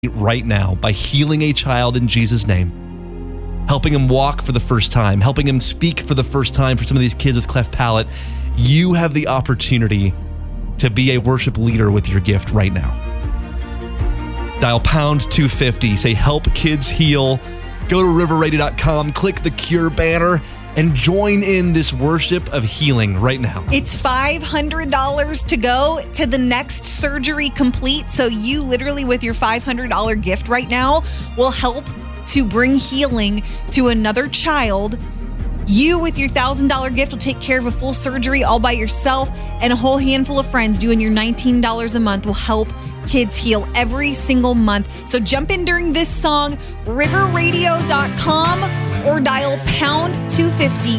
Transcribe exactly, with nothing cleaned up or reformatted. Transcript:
right now by healing a child in Jesus' name, helping him walk for the first time, helping him speak for the first time for some of these kids with cleft palate. You have the opportunity to be a worship leader with your gift right now. Dial pound two fifty, say help kids heal. Go to river radio dot com, click the Cure banner, and join in this worship of healing right now. It's five hundred dollars to go to the next surgery complete. So you literally, with your five hundred dollars gift right now, will help to bring healing to another child. You, with your one thousand dollars gift, will take care of a full surgery all by yourself, and a whole handful of friends doing your nineteen dollars a month will help kids heal every single month. So jump in during this song, river radio dot com, or dial pound two fifty